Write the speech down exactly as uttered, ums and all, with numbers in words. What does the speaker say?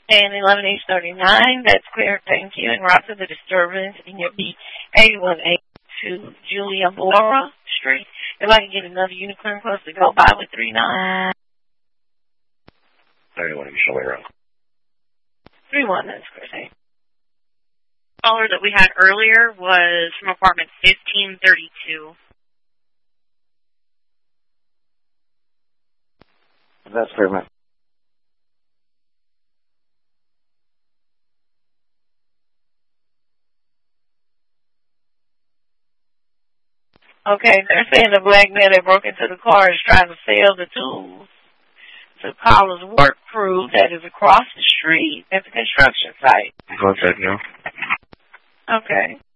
And eleven H thirty-nine, that's clear, thank you. And route to the disturbance in your B eighty-one eighty-two Julia Bora Street. If I can get another unit clearing close to go by with three nine. thirty-one, you show me around. three one, that's clear. Caller that we had earlier was from apartment fifteen thirty-two. That's clear, man. Okay, they're saying the black man that broke into the car is trying to sell the tools to Paula's work crew that is across the street at the construction site. Contact now. Okay.